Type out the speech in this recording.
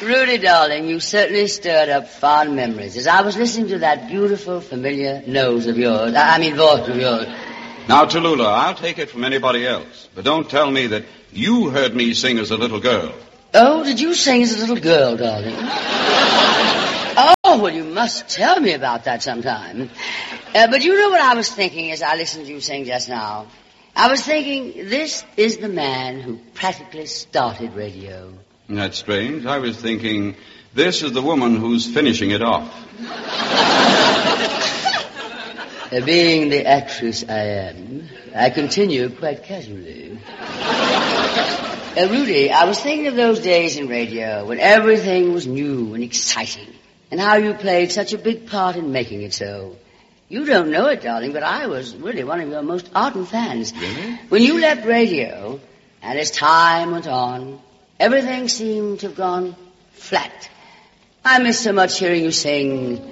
Rudy, darling, you certainly stirred up fond memories as I was listening to that beautiful, familiar voice of yours. Now, Tallulah, I'll take it from anybody else, but don't tell me that you heard me sing as a little girl. Oh, did you sing as a little girl, darling? Oh, well, you must tell me about that sometime. But you know what I was thinking as I listened to you sing just now? I was thinking, this is the man who practically started radio. That's strange. I was thinking, this is the woman who's finishing it off. Being the actress I am, I continue quite casually. Rudy, I was thinking of those days in radio when everything was new and exciting, and how you played such a big part in making it so. You don't know it, darling, but I was really one of your most ardent fans. Really? When you left radio, and as time went on, everything seemed to have gone flat. I miss so much hearing you sing